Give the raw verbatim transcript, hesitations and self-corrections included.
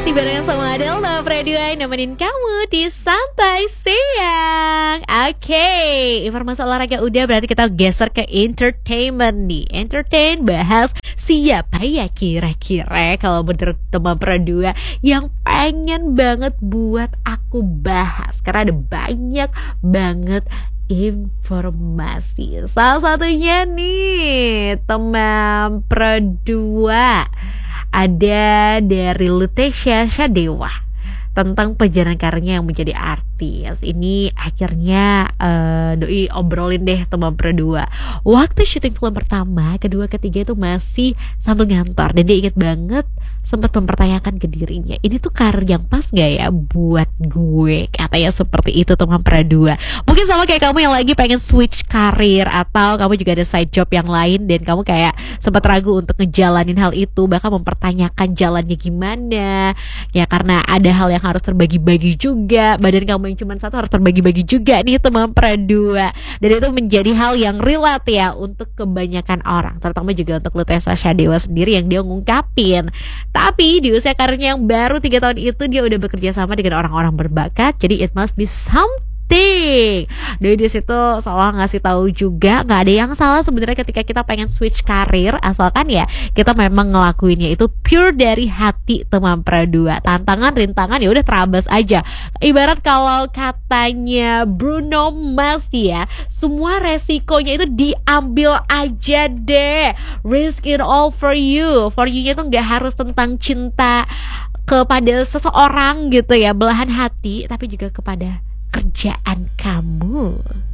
masih bareng sama Adela Pradua nemenin kamu di Santai Siang. Oke, okay. Informasi olahraga udah, berarti kita geser ke entertainment nih. Entertain, bahas siapa ya kira-kira kalau menurut teman Pradua yang pengen banget buat aku bahas, karena ada banyak banget informasi. Salah satunya nih teman Pradua, ada dari Lutesia Shadewa tentang perjalanan karirnya yang menjadi artis. Ini akhirnya uh, doi obrolin deh teman Pradua. Waktu syuting film pertama, kedua, ketiga itu masih sambil ngantor, dan dia inget banget sempat mempertanyakan ke dirinya, ini tuh karir yang pas gak ya buat gue? Katanya seperti itu teman Pradua. Mungkin sama kayak kamu yang lagi pengen switch karir, atau kamu juga ada side job yang lain dan kamu kayak sempat ragu untuk ngejalanin hal itu, bahkan mempertanyakan jalannya gimana ya, karena ada hal yang harus terbagi-bagi juga, badan kamu yang cuma satu harus terbagi-bagi juga nih teman Pradua. Dan itu menjadi hal yang relate ya untuk kebanyakan orang, terutama juga untuk Lutesia Shadewa sendiri yang dia ngungkapin. Tapi di usia karirnya yang baru tiga tahun itu, dia udah bekerja sama dengan orang-orang berbakat, jadi it must be something. Dari di situ seolah ngasih tahu juga nggak ada yang salah sebenarnya ketika kita pengen switch karir, asalkan ya kita memang ngelakuinnya itu pure dari hati teman Pradua. Tantangan, rintangan ya udah terabas aja. Ibarat kalau katanya Bruno Mars ya, semua resikonya itu diambil aja deh. Risk it all for you. For you-nya itu nggak harus tentang cinta kepada seseorang gitu ya, belahan hati, tapi juga kepada kerjaan kamu.